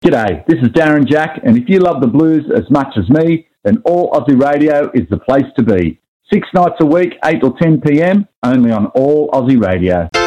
G'day, this is Darren Jack, and if you love the blues as much as me, then All Aussie Radio is the place to be. 6 nights a week, 8 till 10 p.m, only on All Aussie Radio.